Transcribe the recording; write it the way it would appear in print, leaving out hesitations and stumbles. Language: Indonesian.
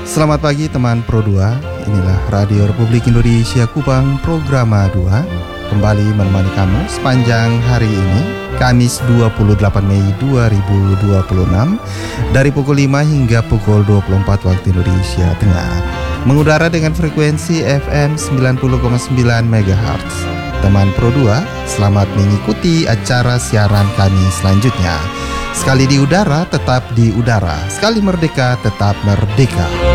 Selamat pagi teman Pro 2. Inilah Radio Republik Indonesia Kupang Programa 2 kembali menemani kamu sepanjang hari ini, Kamis 28 Mei 2026 dari pukul 5 hingga pukul 24 waktu Indonesia Tengah. Mengudara dengan frekuensi FM 90,9 MHz. Teman Pro 2, selamat mengikuti acara siaran kami selanjutnya. Sekali di udara, tetap di udara. Sekali merdeka, tetap merdeka.